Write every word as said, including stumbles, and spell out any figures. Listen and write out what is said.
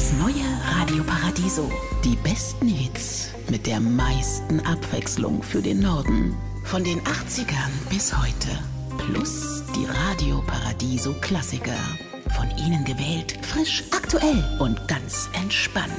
Das neue Radio Paradiso. Die besten Hits mit der meisten Abwechslung für den Norden. Von den achtzigern bis heute. Plus die Radio Paradiso Klassiker. Von Ihnen gewählt, frisch, aktuell und ganz entspannt.